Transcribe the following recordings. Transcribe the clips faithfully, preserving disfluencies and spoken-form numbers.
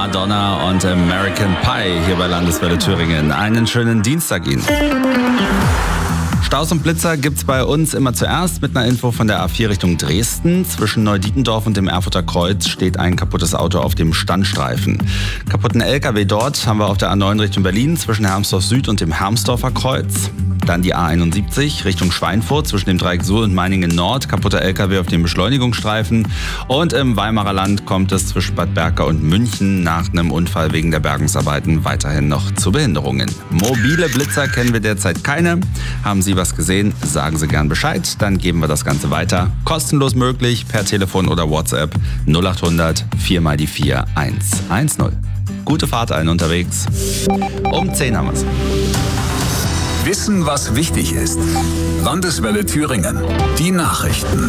Madonna und American Pie hier bei Landeswelle Thüringen. Einen schönen Dienstag Ihnen. Staus und Blitzer gibt's bei uns immer zuerst mit einer Info von der A vier Richtung Dresden. Zwischen Neudietendorf und dem Erfurter Kreuz steht ein kaputtes Auto auf dem Standstreifen. Kaputten L K W dort haben wir auf der A neun Richtung Berlin zwischen Hermsdorf Süd und dem Hermsdorfer Kreuz. Dann die A einundsiebzig Richtung Schweinfurt zwischen dem Dreieck Suhl und Meiningen Nord. Kaputter L K W auf dem Beschleunigungsstreifen. Und im Weimarer Land kommt es zwischen Bad Berka und München nach einem Unfall wegen der Bergungsarbeiten weiterhin noch zu Behinderungen. Mobile Blitzer kennen wir derzeit keine. Haben Sie was gesehen? Sagen Sie gern Bescheid. Dann geben wir das Ganze weiter. Kostenlos möglich per Telefon oder WhatsApp null acht hundert vier mal die vier eins eins null. Gute Fahrt allen unterwegs. Um zehn haben wir's. Wissen, was wichtig ist. Landeswelle Thüringen. Die Nachrichten.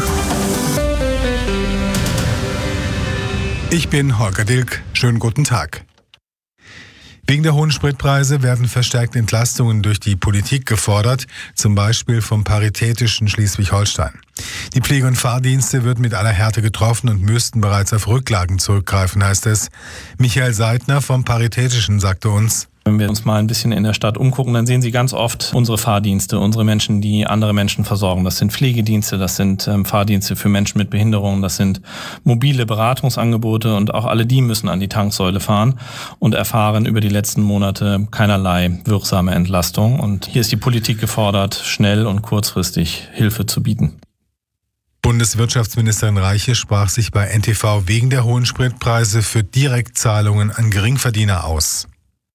Ich bin Holger Dilk. Schönen guten Tag. Wegen der hohen Spritpreise werden verstärkte Entlastungen durch die Politik gefordert, zum Beispiel vom Paritätischen Schleswig-Holstein. Die Pflege- und Fahrdienste würden mit aller Härte getroffen und müssten bereits auf Rücklagen zurückgreifen, heißt es. Michael Seidner vom Paritätischen sagte uns: Wenn wir uns mal ein bisschen in der Stadt umgucken, dann sehen Sie ganz oft unsere Fahrdienste, unsere Menschen, die andere Menschen versorgen. Das sind Pflegedienste, das sind ähm, Fahrdienste für Menschen mit Behinderungen, das sind mobile Beratungsangebote und auch alle die müssen an die Tanksäule fahren und erfahren über die letzten Monate keinerlei wirksame Entlastung. Und hier ist die Politik gefordert, schnell und kurzfristig Hilfe zu bieten. Bundeswirtschaftsministerin Reiche sprach sich bei N T V wegen der hohen Spritpreise für Direktzahlungen an Geringverdiener aus.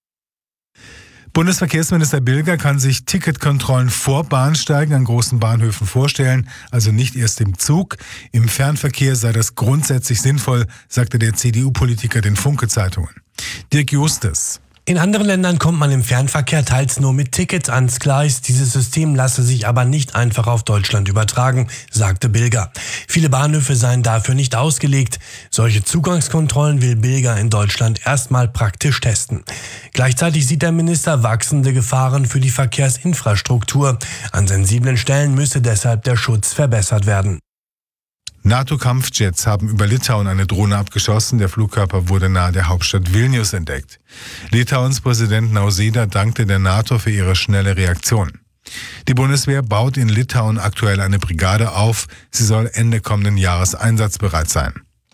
Bundesverkehrsminister Bilger kann sich Ticketkontrollen vor Bahnsteigen an großen Bahnhöfen vorstellen, also nicht erst im Zug. Im Fernverkehr sei das grundsätzlich sinnvoll, sagte der C D U-Politiker den Funke-Zeitungen. Dirk Justus: In anderen Ländern kommt man im Fernverkehr teils nur mit Tickets ans Gleis. Dieses System lasse sich aber nicht einfach auf Deutschland übertragen, sagte Bilger. Viele Bahnhöfe seien dafür nicht ausgelegt. Solche Zugangskontrollen will Bilger in Deutschland erstmal praktisch testen. Gleichzeitig sieht der Minister wachsende Gefahren für die Verkehrsinfrastruktur. An sensiblen Stellen müsse deshalb der Schutz verbessert werden. NATO-Kampfjets haben über Litauen eine Drohne abgeschossen. Der Flugkörper wurde nahe der Hauptstadt Vilnius entdeckt. Litauens Präsident Nausėda dankte der NATO für ihre schnelle Reaktion. Die Bundeswehr baut in Litauen aktuell eine Brigade auf. Sie soll Ende kommenden Jahres einsatzbereit sein.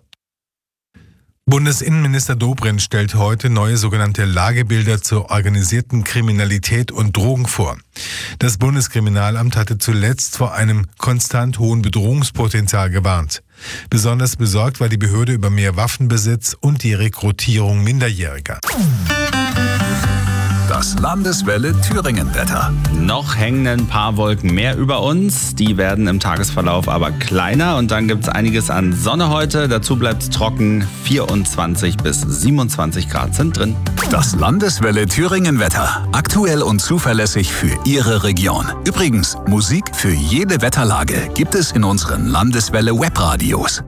Bundesinnenminister Dobrindt stellt heute neue sogenannte Lagebilder zur organisierten Kriminalität und Drogen vor. Das Bundeskriminalamt hatte zuletzt vor einem konstant hohen Bedrohungspotenzial gewarnt. Besonders besorgt war die Behörde über mehr Waffenbesitz und die Rekrutierung Minderjähriger. Das Landeswelle Thüringen-Wetter. Noch hängen ein paar Wolken mehr über uns. Die werden im Tagesverlauf aber kleiner. Und dann gibt es einiges an Sonne heute. Dazu bleibt es trocken. vierundzwanzig bis siebenundzwanzig Grad sind drin. Das Landeswelle Thüringen-Wetter. Aktuell und zuverlässig für Ihre Region. Übrigens, Musik für jede Wetterlage gibt es in unseren Landeswelle Webradios.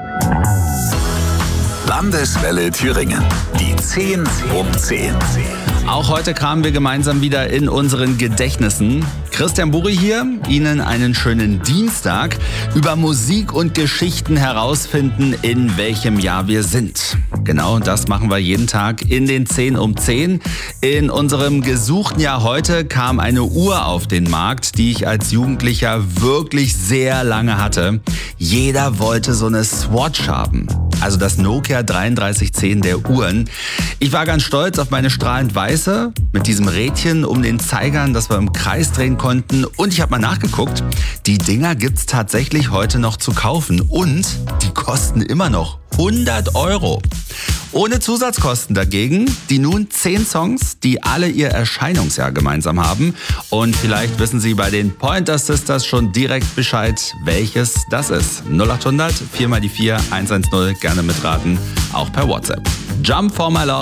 Landeswelle Thüringen. Die zehn um zehn. Auch heute kramen wir gemeinsam wieder in unseren Gedächtnissen. Christian Burri hier, Ihnen einen schönen Dienstag. Über Musik und Geschichten herausfinden, in welchem Jahr wir sind. Genau, das machen wir jeden Tag in den zehn um zehn. In unserem gesuchten Jahr heute kam eine Uhr auf den Markt, die ich als Jugendlicher wirklich sehr lange hatte. Jeder wollte so eine Swatch haben. Also das Nokia dreiunddreißig zehn der Uhren. Ich war ganz stolz auf meine strahlend weiße mit diesem Rädchen um den Zeigern, das wir im Kreis drehen konnten. Und ich habe mal nachgeguckt, die Dinger gibt's tatsächlich heute noch zu kaufen. Und die kosten immer noch hundert Euro. Ohne Zusatzkosten dagegen die nun zehn Songs, die alle ihr Erscheinungsjahr gemeinsam haben. Und vielleicht wissen Sie bei den Pointer Sisters schon direkt Bescheid, welches das ist. null acht hundert vier mal die vier eins eins null, gerne mitraten, auch per WhatsApp. Jump for my love.